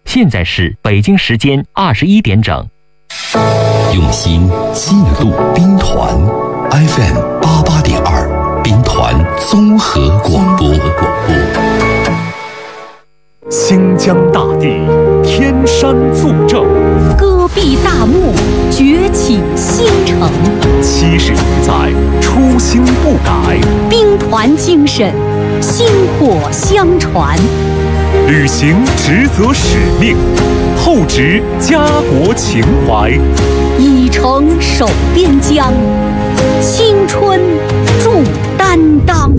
现在是北京时间21点整。 用心记录兵团 FM 88.2，兵团综合广播。 新疆大地，天山纵正， 戈壁大漠，崛起新城。 70余载，初心不改， 兵团精神，薪火相传。 履行职责使命，厚植家国情怀， 以诚守边疆，青春铸担当。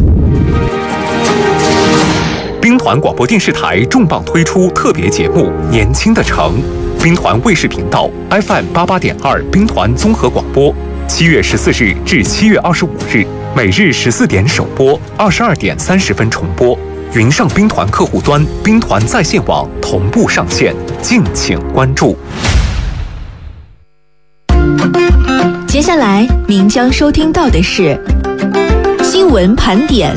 兵团广播电视台重磅推出特别节目《年轻的城》，兵团卫视频道 FM 88.2兵团综合广播，7月14日至7月25日，每日14点首播，22点30分重播。云上兵团客户端、兵团在线网同步上线，敬请关注。 接下来您将收听到的是新闻盘点。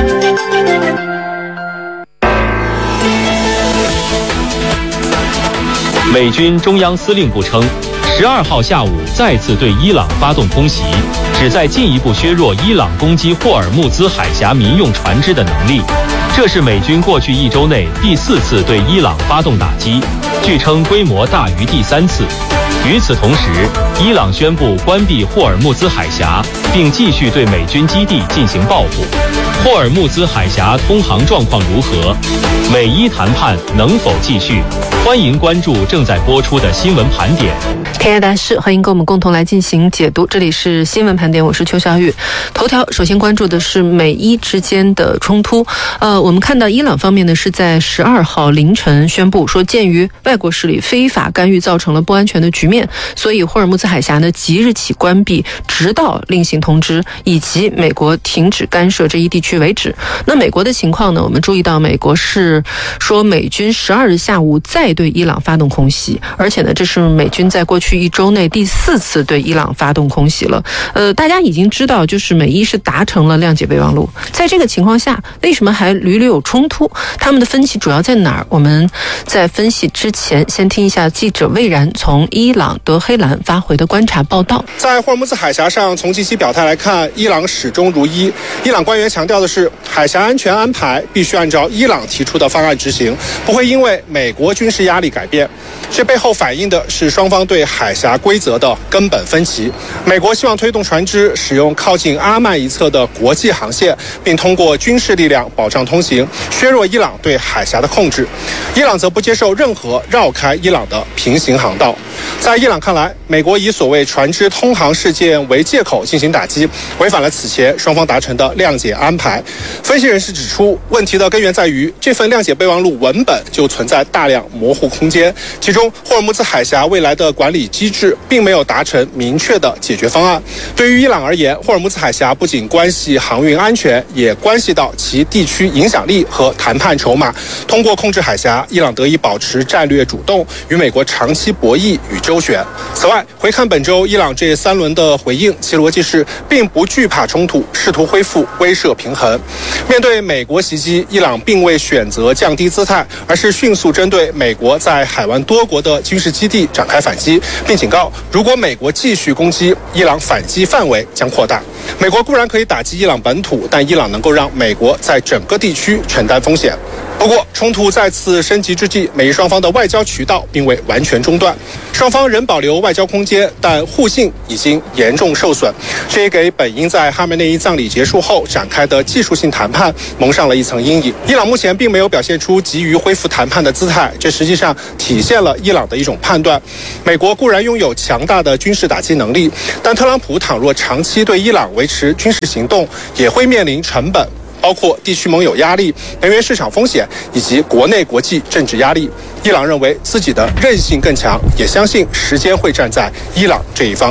美军中央司令部称，12号下午再次对伊朗发动空袭，旨在进一步削弱伊朗攻击霍尔木兹海峡民用船只的能力。这是美军过去1周内第4次对伊朗发动打击，据称规模大于第3次。与此同时，伊朗宣布关闭霍尔木兹海峡，并继续对美军基地进行报复。霍尔木兹海峡通航状况如何？美伊谈判能否继续？欢迎关注正在播出的新闻盘点。 天下大事，欢迎跟我们共同来进行解读。这里是新闻盘点，我是邱晓玉。头条首先关注的是美伊之间的冲突。我们看到伊朗方面呢是在12号凌晨宣布说，鉴于外国势力非法干预造成了不安全的局面，所以霍尔木兹海峡呢即日起关闭，直到另行通知以及美国停止干涉这一地区为止。那美国的情况呢，我们注意到美国是说美军12日下午再对伊朗发动空袭，而且呢这是美军在过去1周内第4次对伊朗发动空袭了。大家已经知道，就是美伊是达成了谅解备忘录，在这个情况下，为什么还屡屡有冲突？他们的分歧主要在哪儿？我们在分析之前，先听一下记者魏然从伊朗德黑兰发回的观察报道。 在霍尔木兹海峡上，从近期表态来看，伊朗始终如一。伊朗官员强调的是，海峡安全安排必须按照伊朗提出的方案执行，不会因为美国军事压力改变。这背后反映的是双方对海峡规则的根本分歧。美国希望推动船只使用靠近阿曼一侧的国际航线，并通过军事力量保障通行，削弱伊朗对海峡的控制。伊朗则不接受任何绕开伊朗的平行航道。在伊朗看来，美国以所谓船只通航事件为借口进行打击，违反了此前双方达成的谅解安排。分析人士指出，问题的根源在于这份谅解备忘录文本就存在大量模糊空间，其中霍尔木兹海峡未来的管理机制并没有达成明确的解决方案。对于伊朗而言，霍尔木兹海峡不仅关系航运安全，也关系到其地区影响力和谈判筹码。通过控制海峡，伊朗得以保持战略主动，与美国长期博弈与周旋。此外，回看本周伊朗这3轮的回应，其逻辑是并不惧怕冲突，试图恢复威慑平衡。面对美国袭击，伊朗并未选择降低姿态，而是迅速针对美国在海湾多国的军事基地展开反击，并警告，如果美国继续攻击，伊朗反击范围将扩大。美国固然可以打击伊朗本土，但伊朗能够让美国在整个地区承担风险。不过，冲突再次升级之际，美伊双方的外交渠道并未完全中断，双方仍保留外交空间，但互信已经严重受损。这也给本应在哈梅内伊葬礼结束后展开的技术性谈判蒙上了一层阴影。伊朗目前并没有表现出急于恢复谈判的姿态，这实际上体现了伊朗的一种判断：美国固然拥有强大的军事打击能力，但特朗普倘若长期对伊朗维持军事行动，也会面临成本，包括地区盟友压力、能源市场风险以及国内国际政治压力。伊朗认为自己的韧性更强，也相信时间会站在伊朗这一方。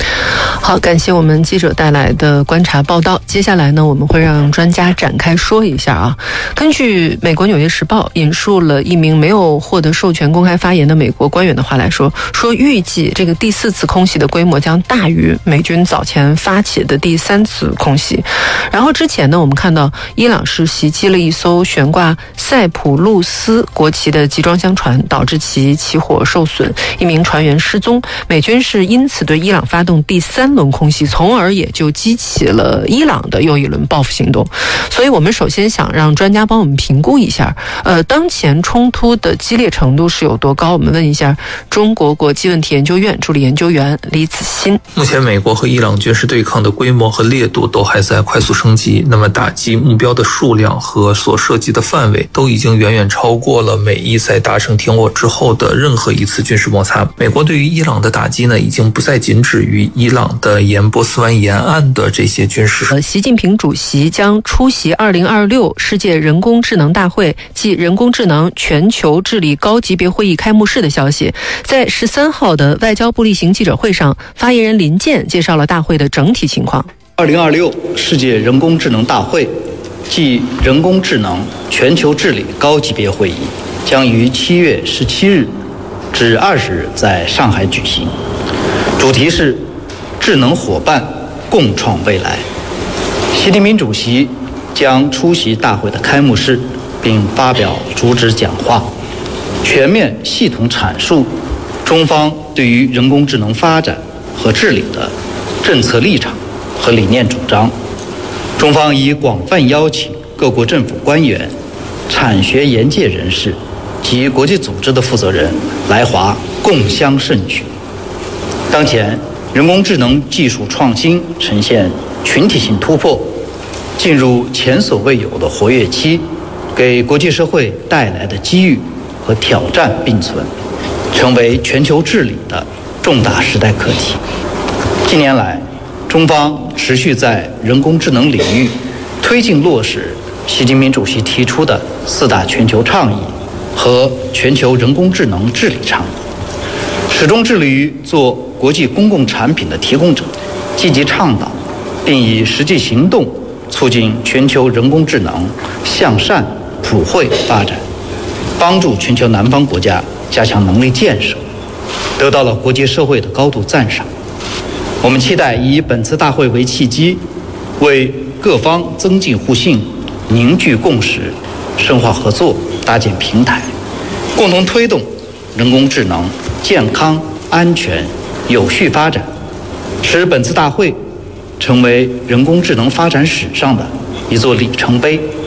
好，感谢我们记者带来的观察报道。接下来呢，我们会让专家展开说一下啊。根据美国《纽约时报》引述了一名没有获得授权公开发言的美国官员的话来说，预计这个第4次空袭的规模将大于美军早前发起的第3次空袭。然后之前呢，我们看到伊朗是袭击了一艘悬挂塞浦路斯国旗的集装箱船，导致其起火受损，一名船员失踪。美军是因此对伊朗发动第3轮空袭，从而也就激起了伊朗的又一轮报复行动。所以我们首先想让专家帮我们评估一下，当前冲突的激烈程度是有多高？我们问一下中国国际问题研究院助理研究员李子欣。 目前美国和伊朗军事对抗的规模和烈度都还在快速升级，那么打击目标的数量和所涉及的范围都已经远远超过了美伊在达成停火之后的任何一次军事摩擦。美国对于伊朗的打击呢，已经不再仅止于伊朗的沿波斯湾沿岸的这些军事。 习近平主席将出席2026世界人工智能大会暨人工智能全球治理高级别会议开幕式的消息，在13号的外交部例行记者会上，发言人林健介绍了大会的整体情况。 2026世界人工智能大会暨人工智能全球治理高级别会议将于7月17日至20日在上海举行，主题是智能伙伴共创未来。习近平主席将出席大会的开幕式，并发表主旨讲话，全面系统阐述中方对于人工智能发展和治理的政策立场和理念主张。中方已广泛邀请各国政府官员、产学研界人士及国际组织的负责人来华共襄盛举。当前，人工智能技术创新呈现群体性突破，进入前所未有的活跃期，给国际社会带来的机遇和挑战并存，成为全球治理的重大时代课题。近年来，中方持续在人工智能领域推进落实习近平主席提出的4大全球倡议和全球人工智能治理倡议，始终致力于做国际公共产品的提供者，积极倡导并以实际行动促进全球人工智能向善普惠发展，帮助全球南方国家加强能力建设，得到了国际社会的高度赞赏。我们期待以本次大会为契机，为各方增进互信、凝聚共识、深化合作搭建平台，共同推动人工智能健康、安全、有序发展，使本次大会成为人工智能发展史上的一座里程碑。